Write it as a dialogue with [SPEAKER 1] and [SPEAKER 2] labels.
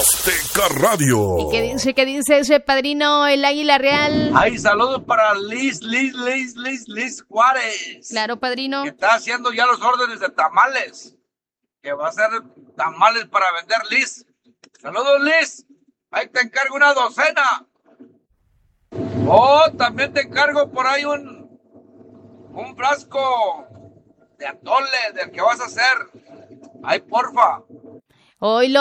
[SPEAKER 1] Azteca Radio.
[SPEAKER 2] ¿Y qué dice ese padrino, el Águila Real?
[SPEAKER 3] Ay, saludos para Liz Juárez.
[SPEAKER 2] Claro, padrino.
[SPEAKER 3] Que está haciendo ya los órdenes de tamales. Que va a hacer tamales para vender, Liz. Saludos, Liz. Ahí te encargo una docena. Oh, también te encargo por ahí un frasco de atole del que vas a hacer. Ay, porfa.
[SPEAKER 2] Hoy